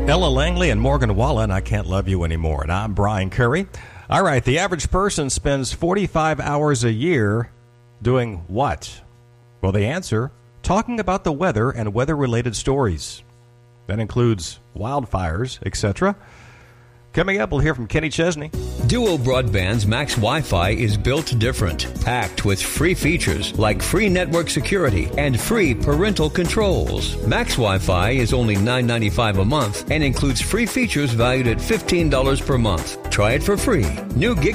Ella Langley and Morgan Wallen, I Can't Love You Anymore. And I'm Brian Curry. All right, the average person spends 45 hours a year doing what? Well, the answer, talking about the weather and weather-related stories. That includes wildfires, etc. Coming up, we'll hear from Kenny Chesney. Duo Broadband's Max Wi-Fi is built different, packed with free features like free network security and free parental controls. Max Wi-Fi is only $9.95 a month and includes free features valued at $15 per month. Try it for free. New gig